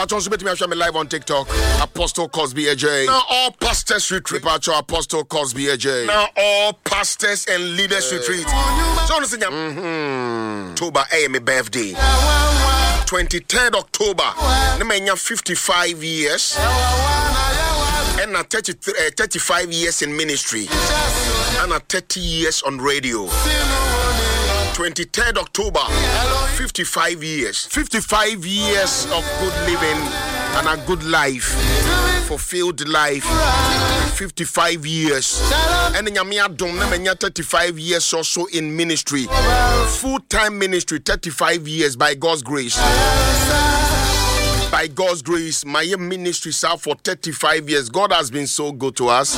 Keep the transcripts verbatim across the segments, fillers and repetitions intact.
Patron submit me show me live on TikTok. Apostle Cosby A J. Now all pastors retreat. Patron Apostle Cosby A J. Now all pastors and leaders uh, retreat. So listen, mm-hmm. October A my birthday. twenty-third October. Nemenya fifty-five years. And a thirty-five years in ministry. And a thirty years on radio. twenty-third October, fifty-five years. fifty-five years of good living and a good life. Fulfilled life. fifty-five years. And in Yamia Dom, thirty-five years or so in ministry. Full-time ministry, thirty-five years by God's grace. By God's grace, my ministry served for thirty-five years. God has been so good to us.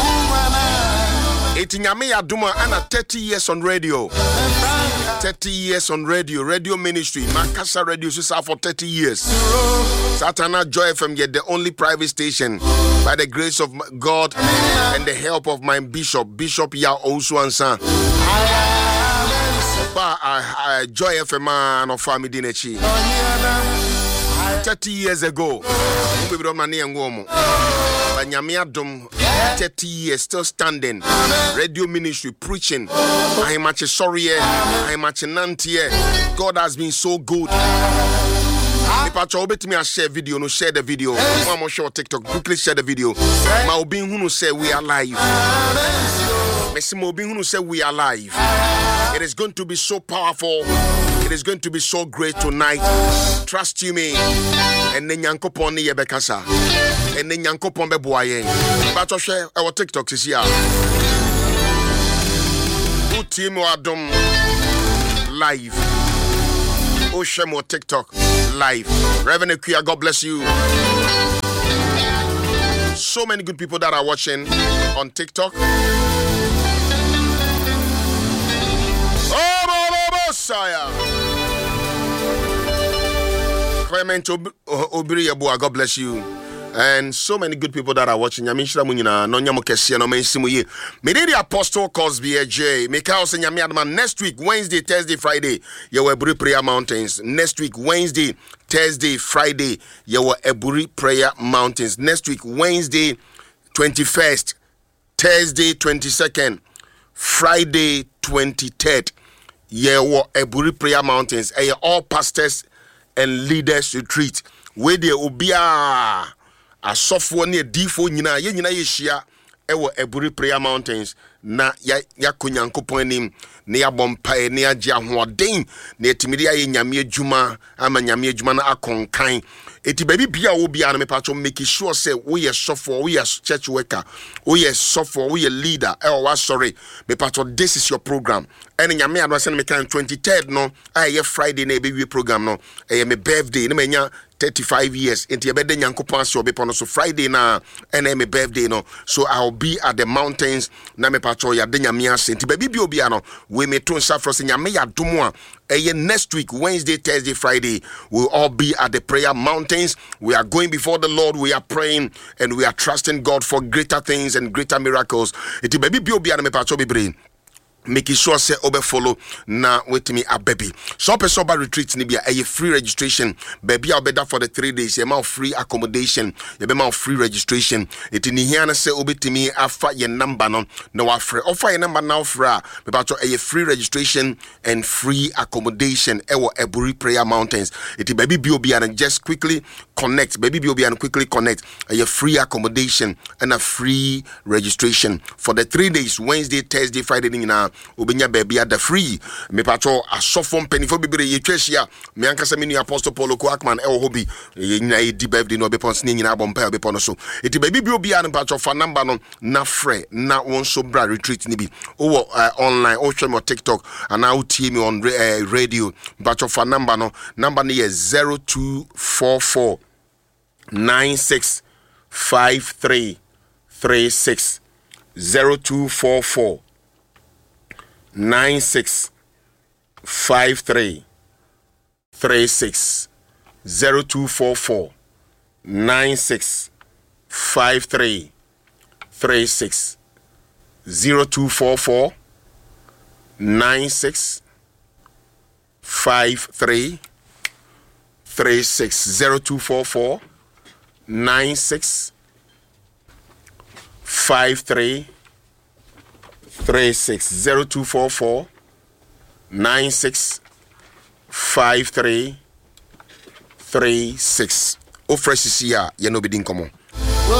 Etinyame Aduma and thirty years on radio. thirty years on radio, radio ministry. Makasa Radio served for thirty years. Satana Joy F M, yet the only private station by the grace of God and the help of my bishop, Bishop Ya Osuansa. Ba Joy F M and of family Dinechi. thirty years ago, we were on thirty years still standing. Radio ministry preaching. I am much sorry. I am much nantie. God has been so good. If I try to share video, no share the video. Mama show TikTok, quickly share the video. Ma obi hunu say we are live. Messi obi hunu say we are live. It is going to be so powerful. It is going to be so great tonight. Trust you me. And then Yankopon ni yebekasa. And then Yankopon be boye. But share our TikTok is here. Who team Adom live. Oh share more TikTok live. Reverend Kuya, God bless you. So many good people that are watching on TikTok. Messiah. Clement Obiriabua, God bless you. And so many good people that are watching. Yamishra Munina, Nonyamo Kessia, no Mensimuye. Mede Apostle Cosby A J. Mekao Senyamiadman next week, Wednesday, Thursday, Friday. Yewe Eburi Prayer Mountains. Next week, Wednesday, Thursday, Friday. Yewe Eburi Prayer Mountains. Next week, Wednesday, twenty-first, Thursday, twenty-second, Friday, twenty-third. Yewe Eburi Prayer Mountains. Eye all pastors and leaders retreat. Where they obia a software near defo nyina ye nyina ye hia ewo Eburi Prayer Mountains na ya ya konyankopon nim na ya bompae na ya gye ahoden na etimiri ya nyame adwuma ama nyame adwuma na akonkan eti baby bia wo bia na me pacho make sure say we are software we are church worker we are software we are leader e wa sorry me pacho this is your program and nyame adwa say me kan twenty-third no aye Friday na be we program no e me birthday na menya thirty-five years into your birthday Yankopon so be pono so Friday na and my birthday no so I'll be at the mountains na me patro ya de nyame ase nti baby bi obi ano we me to safro se nyame ya domo a eh next week Wednesday Thursday Friday we'll all be at the prayer mountains. We are going before the Lord, we are praying and we are trusting God for greater things and greater miracles. Nti baby bi obi ano me patro be brain make sure say obe follow na wait me a baby. So person ba retreat ni bia a free registration. Baby I'll be there for the three days. You amount free accommodation. You be amount free registration. It in here na say obe to me afa your number no no afre. Offer your number now fra. Me ba a free registration and free accommodation. Ewo Eburi Prayer Mountains. It baby bi obi and just quickly connect. Baby bi obi and quickly connect. A free accommodation and a free registration for the three days Wednesday, Thursday, Friday na Obenya baby at the free. Me patro asofo mpanifo bibire ye twahia. Me ankasa me nu Apostle Paul Kwakman e wo hobi. Ye nyina e di birthday no be pons ni nyina bompa be pon so. Eti baby bi obi an patro fa number no na frɛ na won so bra retreat ni bi. O uh, online o hwe me TikTok and now tie me on uh, radio. Patro fa number no number ni is zero two four four nine six five three three six zero two four four Nine six five three three six zero two four four nine six five three three six zero two four four nine six five three three six zero two four four nine six five three three six zero two four four nine six five three three six. O fresh sia ye no be din komo.